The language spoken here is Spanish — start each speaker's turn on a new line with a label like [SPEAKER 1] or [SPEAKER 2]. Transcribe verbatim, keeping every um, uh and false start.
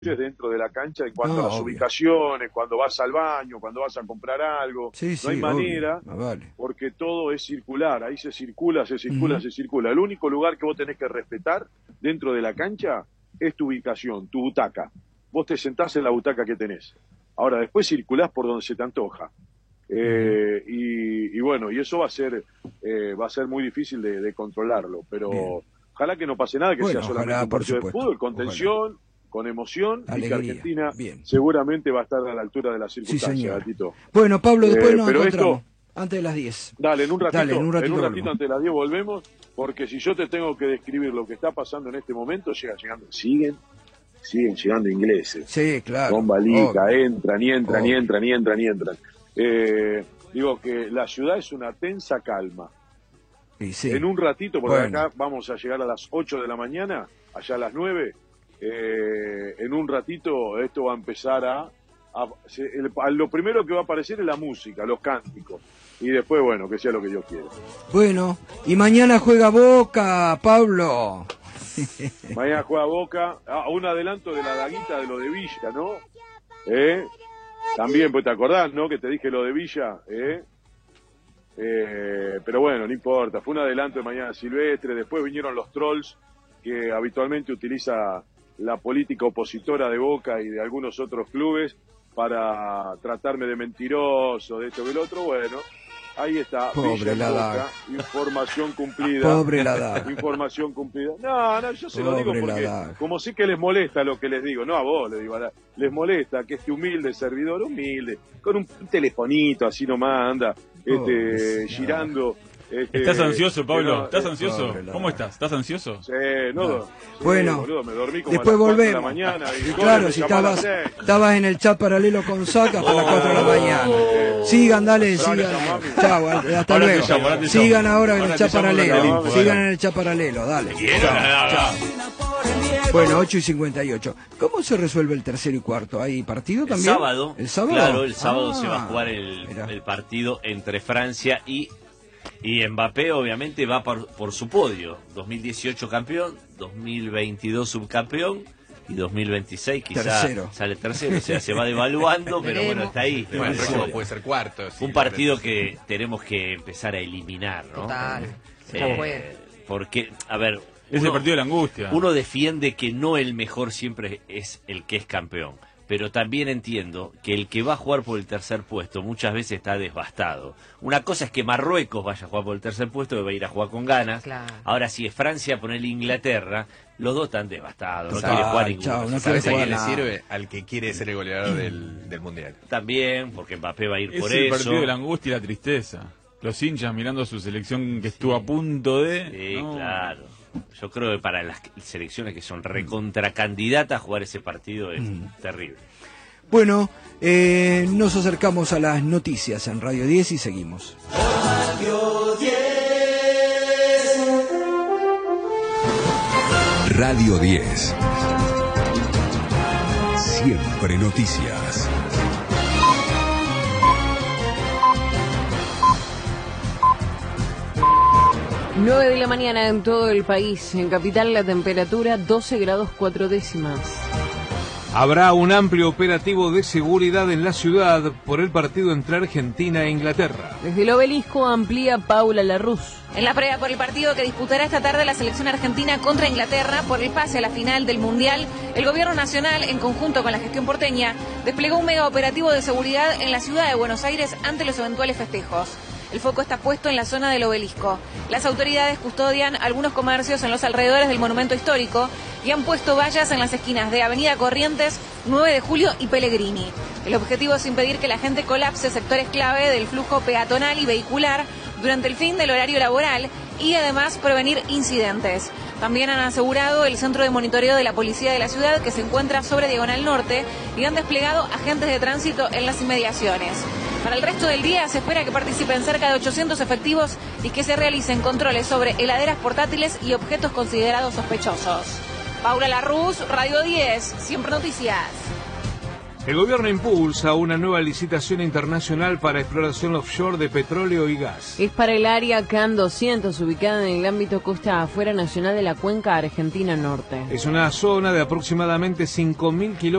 [SPEAKER 1] dentro de la cancha en cuanto
[SPEAKER 2] no,
[SPEAKER 1] a las
[SPEAKER 2] obvio.
[SPEAKER 1] ubicaciones, cuando vas al baño, cuando vas a comprar algo.
[SPEAKER 2] Sí, sí,
[SPEAKER 1] no hay manera,
[SPEAKER 2] ah, vale.
[SPEAKER 1] porque todo es circular, ahí se circula, se circula,
[SPEAKER 2] Uh-huh.
[SPEAKER 1] se circula. El único lugar que vos tenés que respetar dentro de la cancha es tu ubicación, tu butaca. Vos te sentás en la butaca que tenés. Ahora, después circulás por donde se te antoja. Eh, uh-huh. y, y bueno, y eso va a ser eh, va a ser muy difícil de, de controlarlo, pero
[SPEAKER 2] Bien.
[SPEAKER 1] Ojalá que no pase nada, que
[SPEAKER 2] bueno,
[SPEAKER 1] sea solamente
[SPEAKER 2] ojalá,
[SPEAKER 1] un partido
[SPEAKER 2] por supuesto,
[SPEAKER 1] de fútbol, con tensión,
[SPEAKER 2] ojalá.
[SPEAKER 1] con emoción,
[SPEAKER 2] Alegría.
[SPEAKER 1] y que Argentina
[SPEAKER 2] Bien.
[SPEAKER 1] seguramente va a estar a la altura de las circunstancias,
[SPEAKER 2] sí, señor.
[SPEAKER 1] Gatito.
[SPEAKER 2] Bueno, Pablo, después
[SPEAKER 1] eh,
[SPEAKER 2] nos
[SPEAKER 1] pero
[SPEAKER 2] encontramos,
[SPEAKER 1] esto,
[SPEAKER 2] antes de las diez.
[SPEAKER 1] Dale, en un ratito,
[SPEAKER 2] Dale, en un ratito,
[SPEAKER 1] en un ratito
[SPEAKER 2] volvemos.
[SPEAKER 1] antes de las diez volvemos, porque si yo te tengo que describir lo que está pasando en este momento, llega llegando, siguen, siguen llegando ingleses.
[SPEAKER 2] Sí, claro.
[SPEAKER 1] Bomba lica,
[SPEAKER 2] obvio.
[SPEAKER 1] entran, y entran,
[SPEAKER 2] obvio.
[SPEAKER 1] y entran, y entran, y entran. Eh, digo que la ciudad es una tensa calma.
[SPEAKER 2] Y sí.
[SPEAKER 1] En un ratito, porque
[SPEAKER 2] bueno.
[SPEAKER 1] acá vamos a llegar a las ocho de la mañana, allá a las nueve, eh, en un ratito esto va a empezar a... a, se, el, a lo primero que va a aparecer es la música, los cánticos, y después, bueno, que sea lo que Dios quiera.
[SPEAKER 2] Bueno, y mañana juega Boca, Pablo.
[SPEAKER 1] Mañana juega Boca, ah, un adelanto de la daguita de lo de Villa, ¿no? ¿Eh? También, pues te acordás, ¿no? Que te dije lo de Villa, ¿eh? Eh, pero bueno, no importa, fue un adelanto de Mañana Silvestre, después vinieron los trolls que habitualmente utiliza la política opositora de Boca y de algunos otros clubes para tratarme de mentiroso, de esto que el otro, bueno, ahí está,
[SPEAKER 2] Pobre la
[SPEAKER 1] Boca, información cumplida.
[SPEAKER 2] Pobre la daga.
[SPEAKER 1] Información cumplida. No, no, yo se
[SPEAKER 2] Pobre
[SPEAKER 1] lo digo porque como sé que les molesta lo que les digo, no a vos, les digo, les molesta que este humilde servidor, humilde, con un telefonito así nomás anda, este, girando. Este,
[SPEAKER 3] ¿Estás ansioso, Pablo?
[SPEAKER 1] no,
[SPEAKER 3] ¿Estás
[SPEAKER 1] eh,
[SPEAKER 3] ansioso?
[SPEAKER 2] pobre,
[SPEAKER 3] ¿Cómo estás? ¿Estás ansioso?
[SPEAKER 1] Sí, no,
[SPEAKER 2] no.
[SPEAKER 1] sí,
[SPEAKER 2] bueno,
[SPEAKER 1] boludo, me dormí como
[SPEAKER 2] después
[SPEAKER 1] a las
[SPEAKER 2] volvemos.
[SPEAKER 1] de la mañana. Y
[SPEAKER 2] claro, si estabas, estabas en el chat paralelo con Saca hasta oh, las cuatro de la mañana. Sigan, dale, sigan. Chao, hasta
[SPEAKER 3] ahora
[SPEAKER 2] luego.
[SPEAKER 3] Llamo, ahora
[SPEAKER 2] sigan ahora en el chat paralelo.
[SPEAKER 3] Limpo,
[SPEAKER 2] sigan en el chat paralelo, dale. Chao, chao. Bueno, ocho y cincuenta y ocho. ¿Cómo se resuelve el tercero y cuarto? ¿Hay partido también?
[SPEAKER 4] El sábado.
[SPEAKER 2] ¿El sábado?
[SPEAKER 4] Claro, el sábado
[SPEAKER 2] ah,
[SPEAKER 4] se va a jugar el, el partido entre Francia y... Y Mbappé obviamente va por, por su podio, dos mil dieciocho campeón, dos mil veintidós subcampeón y dos mil veintiséis quizá
[SPEAKER 2] tercero.
[SPEAKER 4] sale tercero, o sea, se va devaluando, pero bueno, está ahí.
[SPEAKER 5] Bueno, el próximo puede ser cuarto. Sí,
[SPEAKER 4] un partido que tenemos que empezar a eliminar, ¿no?
[SPEAKER 6] Total.
[SPEAKER 4] Eh, porque, a ver...
[SPEAKER 3] Es el partido de la angustia.
[SPEAKER 4] Uno defiende que no el mejor siempre es el que es campeón. Pero también entiendo que el que va a jugar por el tercer puesto muchas veces está devastado. Una cosa es que Marruecos vaya a jugar por el tercer puesto, que va a ir a jugar con ganas.
[SPEAKER 6] Claro.
[SPEAKER 4] Ahora, si es Francia, ponerle Inglaterra, los dos están devastados.
[SPEAKER 2] Total,
[SPEAKER 4] no quiere jugar ninguno.
[SPEAKER 2] chao, no
[SPEAKER 5] ¿Sabes a
[SPEAKER 2] quiere
[SPEAKER 5] quién le
[SPEAKER 2] jugar
[SPEAKER 5] sirve? Al que quiere ser el goleador del, del Mundial.
[SPEAKER 4] También, porque Mbappé va a ir
[SPEAKER 3] es
[SPEAKER 4] por
[SPEAKER 3] el
[SPEAKER 4] eso.
[SPEAKER 3] partido de la angustia y la tristeza. Los hinchas mirando a su selección que estuvo a punto de...
[SPEAKER 4] Sí,
[SPEAKER 3] no.
[SPEAKER 4] claro. Yo creo que para las selecciones que son recontracandidatas, jugar ese partido es mm. terrible.
[SPEAKER 2] Bueno, eh, nos acercamos a las noticias en Radio diez y seguimos.
[SPEAKER 7] Radio diez. Radio diez. Siempre noticias.
[SPEAKER 6] nueve de la mañana en todo el país. En Capital la temperatura doce grados cuatro décimas.
[SPEAKER 8] Habrá un amplio operativo de seguridad en la ciudad por el partido entre Argentina e Inglaterra.
[SPEAKER 6] Desde el Obelisco amplía Paula Larruz.
[SPEAKER 9] En la previa por el partido que disputará esta tarde la selección argentina contra Inglaterra por el pase a la final del Mundial, el Gobierno Nacional, en conjunto con la gestión porteña, desplegó un mega operativo de seguridad en la ciudad de Buenos Aires ante los eventuales festejos. El foco está puesto en la zona del Obelisco. Las autoridades custodian algunos comercios en los alrededores del monumento histórico y han puesto vallas en las esquinas de Avenida Corrientes, nueve de julio y Pellegrini. El objetivo es impedir que la gente colapse sectores clave del flujo peatonal y vehicular durante el fin del horario laboral y además prevenir incidentes. También han asegurado el centro de monitoreo de la policía de la ciudad, que se encuentra sobre Diagonal Norte, y han desplegado agentes de tránsito en las inmediaciones. Para el resto del día se espera que participen cerca de ochocientos efectivos y que se realicen controles sobre heladeras portátiles y objetos considerados sospechosos. Paula Larruz, Radio diez, Siempre Noticias.
[SPEAKER 8] El gobierno impulsa una nueva licitación internacional para exploración offshore de petróleo y gas.
[SPEAKER 6] Es para el área C A N doscientos, ubicada en el ámbito costa afuera nacional de la cuenca argentina norte.
[SPEAKER 8] Es una zona de aproximadamente cinco mil kilómetros